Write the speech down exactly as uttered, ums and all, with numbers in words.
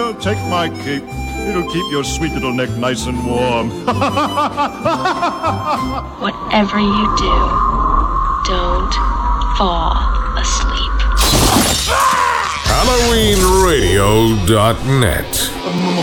Well, take my cape. It'll keep your sweet little neck nice and warm. Whatever you do, don't fall asleep. Halloween Radio dot net